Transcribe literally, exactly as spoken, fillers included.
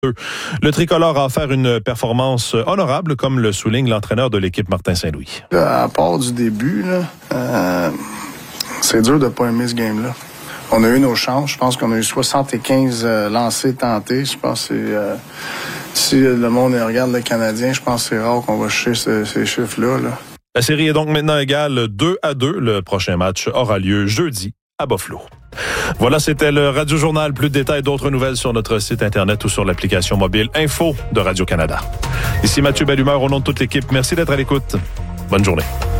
Le tricolore a offert une performance honorable, comme le souligne l'entraîneur de l'équipe, Martin Saint-Louis. À part du début, là, euh, c'est dur de ne pas aimer ce game-là. On a eu nos chances. Je pense qu'on a eu soixante-quinze euh, lancers tentés. Je pense que c'est... Euh, si le monde regarde le Canadien, je pense que c'est rare qu'on va chercher ce, ces chiffres-là. Là. La série est donc maintenant égale deux à deux. Le prochain match aura lieu jeudi à Buffalo. Voilà, c'était le Radio Journal. Plus de détails, d'autres nouvelles sur notre site Internet ou sur l'application mobile Info de Radio-Canada. Ici Mathieu Bellumeur, au nom de toute l'équipe. Merci d'être à l'écoute. Bonne journée.